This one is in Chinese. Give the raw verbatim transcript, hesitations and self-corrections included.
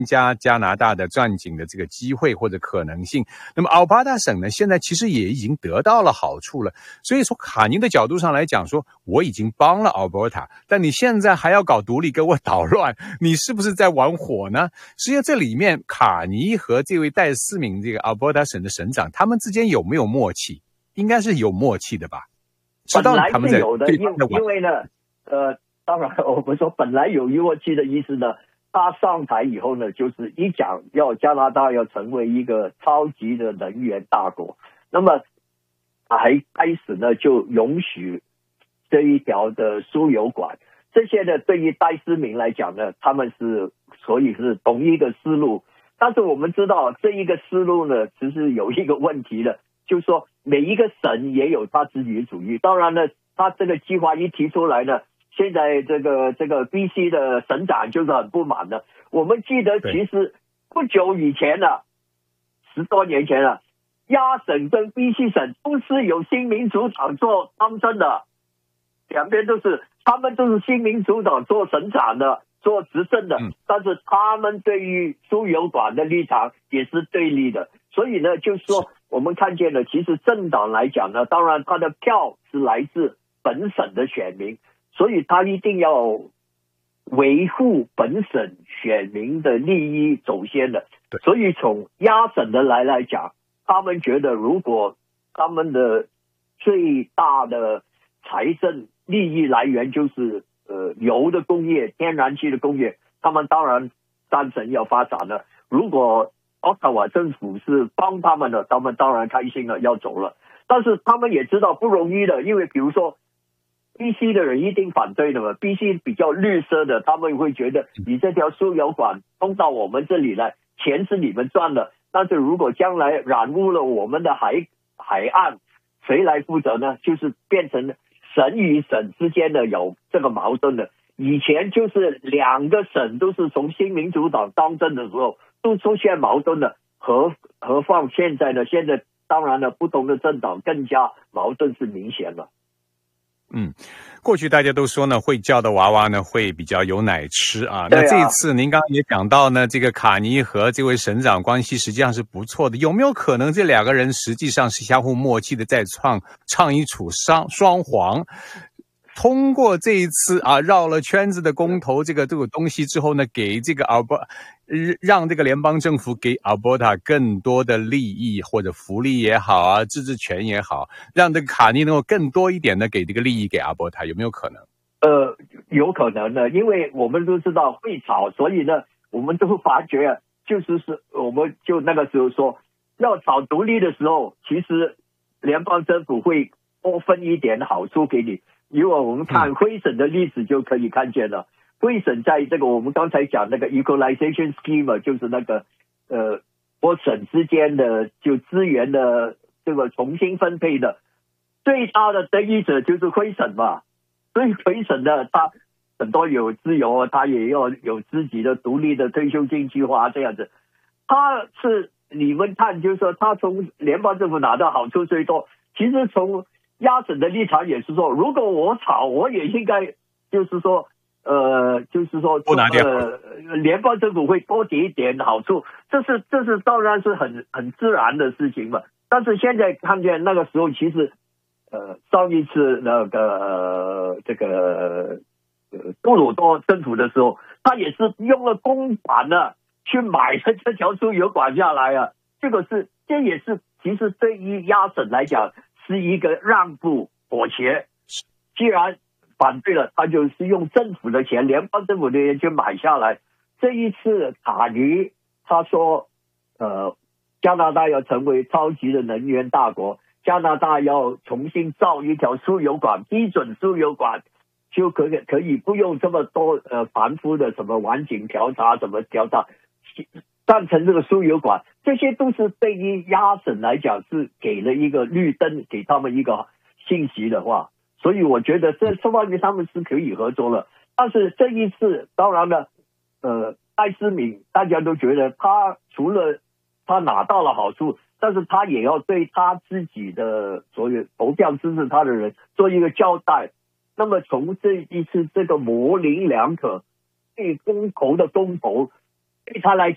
加加拿大的钻井的这个机会或者可能性。那么阿尔伯塔省呢，现在其实也已经得到了好处了。所以从卡尼的角度上来讲说，我已经帮了阿尔伯塔，但你现在还要搞独立给我捣乱，你是不是在玩火呢？实际上这里面卡尼和这位戴思敏这个阿尔伯塔省的省长，他们之间有没有默契？应该是有默契的吧？知道他们在本来是有的，因因为呢，呃，当然我们说本来有默契的意思呢。他上台以后呢，就是一讲要加拿大要成为一个超级的能源大国，那么还开始呢就允许这一条的输油管，这些呢对于戴思敏来讲呢，他们是所以是同一个思路，但是我们知道这一个思路呢，其实有一个问题的，就是说每一个省也有他自己的主义，当然呢，他这个计划一提出来呢。现在这个这个 B C 的省长就是很不满的。我们记得其实不久以前呢、啊，十多年前啊，亚省跟 B C 省都是有新民主党做当政的，两边都是他们都是新民主党做省长的，做执政的，但是他们对于输油管的立场也是对立的。所以呢，就是说我们看见了，其实政党来讲呢，当然他的票是来自本省的选民。所以他一定要维护本省选民的利益首先的，所以从亚省的来来讲，他们觉得如果他们的最大的财政利益来源就是呃油的工业、天然气的工业，他们当然赞成要发展了。如果渥太华政府是帮他们的，他们当然开心了，要走了。但是他们也知道不容易的，因为比如说。B C 的人一定反对的嘛 ，B C 比较绿色的，他们会觉得你这条输油管通到我们这里来，钱是你们赚的，但是如果将来染污了我们的海海岸，谁来负责呢？就是变成省与省之间的有这个矛盾的。以前就是两个省都是从新民主党当政的时候都出现矛盾的，何何况现在呢？现在当然了，不同的政党更加矛盾是明显了。 嗯，过去大家都说呢，会叫的娃娃呢会比较有奶吃啊。那这一次您刚刚也讲到呢，这个卡尼和这位省长关系实际上是不错的，有没有可能这两个人实际上是相互默契的在创唱一出双双簧？通过这一次啊绕了圈子的公投这个这个东西之后呢，给这个阿尔伯让这个联邦政府给阿尔伯塔更多的利益或者福利也好啊，自治权也好，让这个卡尼能够更多一点的给这个利益给阿尔伯塔，有没有可能？ 呃，有可能的，因为我们都知道会吵，所以呢，我们都发觉就是是我们就那个时候说要炒独立的时候，其实联邦政府会多分一点好处给你。如果我们看灰省的例子就可以看见了，灰省在这个我们刚才讲那个 equalization scheme 就是那个呃多省之间的就资源的这个重新分配的最大的得益者就是灰省嘛，所以灰省的他很多有自由，他也要有自己的独立的退休金计划这样子，他是你们看就是说他从联邦政府拿到好处最多，其实从亚省的立场也是说，如果我吵，我也应该就是说，呃，就是说， 不拿掉， 呃，联邦政府会多给一点好处，这是这是当然是很很自然的事情嘛。但是现在看见那个时候，其实，呃，上一次那个、呃、这个呃杜鲁多政府的时候，他也是用了公款呢去买了这条输油管下来啊，这个是这也是其实对于亚省来讲。是一个让步妥协，既然反对了，他就是用政府的钱，联邦政府的钱去买下来。这一次卡尼他说，呃，加拿大要成为超级的能源大国，加拿大要重新造一条输油管，批准输油管，就可以可以不用这么多呃繁复的什么环境调查，什么调查。赞成这个输油管，这些都是对于亚省来讲是给了一个绿灯，给他们一个信息的话，所以我觉得这这方面他们是可以合作了。但是这一次，当然了，呃，戴思敏大家都觉得他除了他拿到了好处，但是他也要对他自己的所有投票支持他的人做一个交代。那么从这一次这个模棱两可对公投的公投，对他来讲。